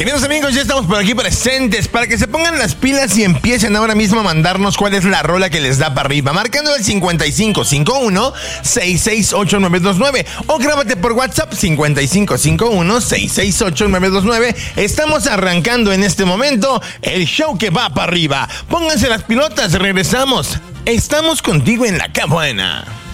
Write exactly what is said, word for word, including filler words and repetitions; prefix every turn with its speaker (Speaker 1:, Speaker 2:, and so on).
Speaker 1: Queridos amigos, ya estamos por aquí presentes para que se pongan las pilas y empiecen ahora mismo a mandarnos cuál es la rola que les da para arriba, marcando el cincuenta y cinco cincuenta y uno, sesenta y seis ocho nueve dos nueve o grábate por WhatsApp cincuenta y cinco cincuenta y uno, sesenta y seis ocho nueve dos nueve. Estamos arrancando en este momento el show que va para arriba. Pónganse las pilotas, regresamos. Estamos contigo en La Cabuena.